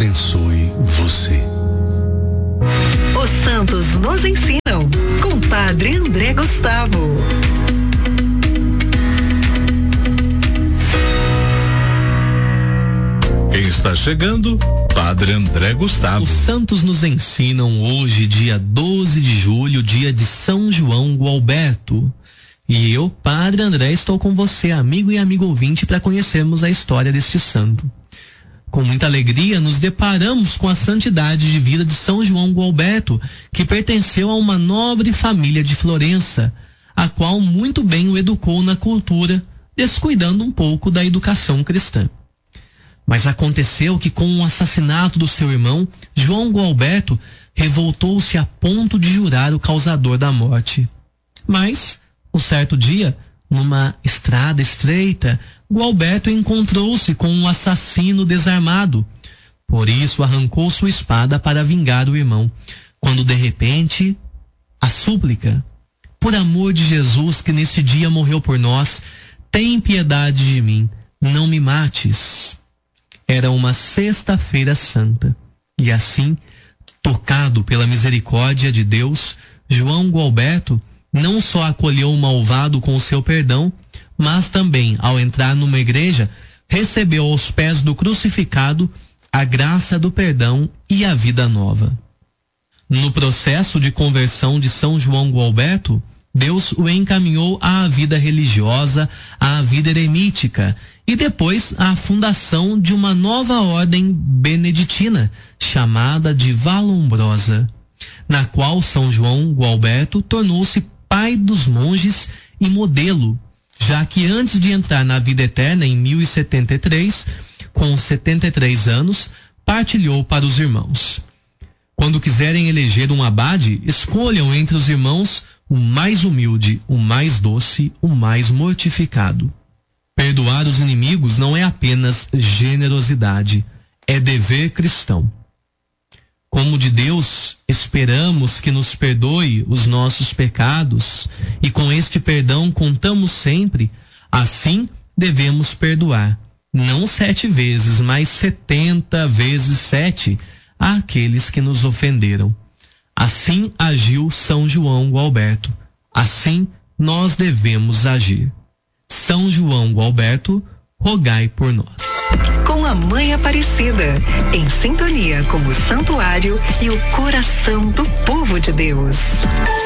abençoe você. Os santos nos ensinam, com Padre André Gustavo. Quem está chegando? Padre André Gustavo. Os santos nos ensinam hoje, dia 12 de julho, dia de São João Gualberto. E eu, Padre André, estou com você, amigo e amigo ouvinte, para conhecermos a história deste santo. Com muita alegria, nos deparamos com a santidade de vida de São João Gualberto, que pertenceu a uma nobre família de Florença, a qual muito bem o educou na cultura, descuidando um pouco da educação cristã. Mas aconteceu que, com o assassinato do seu irmão, João Gualberto revoltou-se a ponto de jurar o causador da morte. Mas, um certo dia, numa estrada estreita, Gualberto encontrou-se com um assassino desarmado. Por isso arrancou sua espada para vingar o irmão, quando de repente, a súplica: por amor de Jesus que neste dia morreu por nós, tem piedade de mim, não me mates. Era uma sexta-feira santa, e assim, tocado pela misericórdia de Deus, João Gualberto não só acolheu o malvado com o seu perdão, mas também, ao entrar numa igreja, recebeu aos pés do crucificado a graça do perdão e a vida nova. No processo de conversão de São João Gualberto, Deus o encaminhou à vida religiosa, à vida eremítica e depois à fundação de uma nova ordem beneditina, chamada de Vallombrosa, na qual São João Gualberto tornou-se pai dos monges e modelo, já que antes de entrar na vida eterna em 1073, com 73 anos, partilhou para os irmãos: quando quiserem eleger um abade, escolham entre os irmãos o mais humilde, o mais doce, o mais mortificado. Perdoar os inimigos não é apenas generosidade, é dever cristão. Como de Deus esperamos que nos perdoe os nossos pecados, e com este perdão contamos sempre, assim devemos perdoar, não 7 vezes, mas 70 vezes 7, àqueles que nos ofenderam. Assim agiu São João Gualberto. Assim nós devemos agir. São João Gualberto, rogai por nós. Com a Mãe Aparecida, em sintonia com o santuário e o coração do povo de Deus.